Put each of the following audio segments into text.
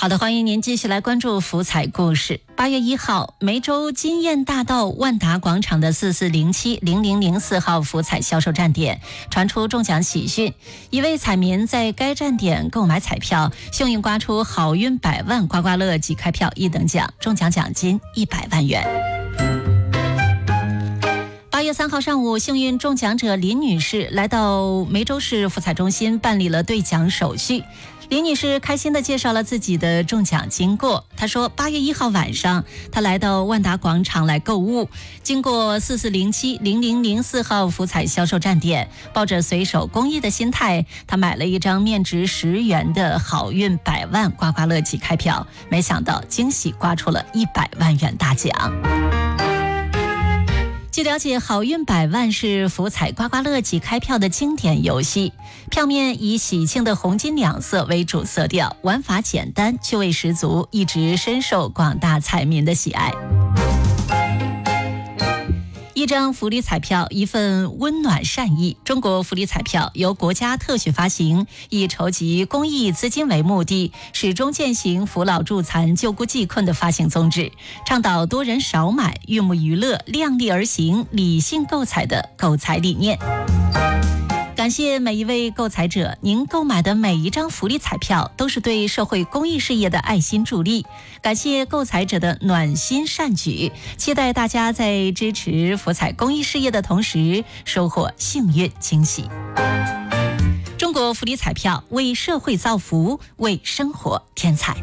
好的，欢迎您继续来关注福彩故事。8月1号，梅州金燕大道万达广场的44070004号福彩销售站点传出中奖喜讯，一位彩民在该站点购买彩票，幸运刮出好运100万刮刮乐即开票1等奖，中奖奖金100万元。8月3号上午，幸运中奖者林女士来到梅州市福彩中心办理了兑奖手续。林女士开心地介绍了自己的中奖经过。她说，8月1号晚上，她来到万达广场来购物，经过44070004号福彩销售站点，抱着随手公益的心态，她买了一张面值10元的好运100万刮刮乐即开票，没想到惊喜刮出了100万元大奖。据了解，好运100万是福彩刮刮乐即开票的经典游戏，票面以喜庆的红金两色为主色调，玩法简单，趣味十足，一直深受广大彩民的喜爱。一张福利彩票，一份温暖善意。中国福利彩票由国家特许发行，以筹集公益资金为目的，始终践行扶老助残、救孤济困的发行宗旨，倡导多人少买、寓物娱乐、量力而行、理性购彩的购彩理念。感谢每一位购彩者，您购买的每一张福利彩票都是对社会公益事业的爱心助力。感谢购彩者的暖心善举，期待大家在支持福彩公益事业的同时，收获幸运惊喜。中国福利彩票为社会造福，为生活添彩。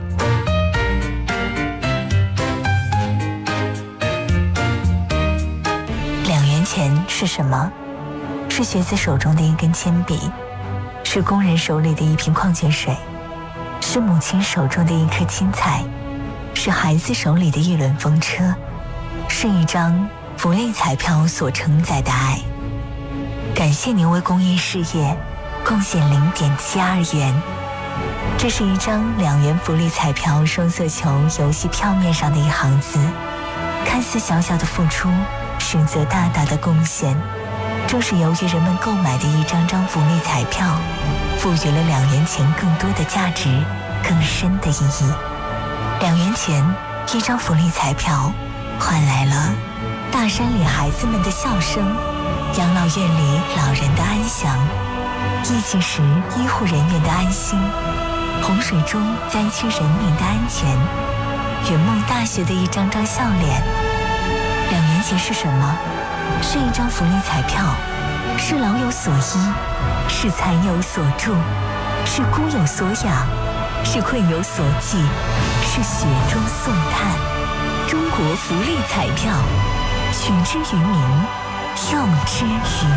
2元钱是什么？是学子手中的一根铅笔，是工人手里的一瓶矿泉水，是母亲手中的一颗青菜，是孩子手里的一轮风车，是一张福利彩票所承载的爱。感谢您为公益事业贡献0.72元。这是一张2元福利彩票双色球游戏票面上的一行字，看似小小的付出，实则大大的贡献。正是由于人们购买的一张张福利彩票，赋予了2元钱更多的价值，更深的意义。2元钱一张福利彩票，换来了大山里孩子们的笑声，养老院里老人的安详，疫情时医护人员的安心，洪水中灾区人民的安全，圆梦大学的一张张笑脸。2元钱是什么？是一张福利彩票，是老有所依，是残有所助，是孤有所养，是困有所寄，是雪中送炭。中国福利彩票，取之于民，用之于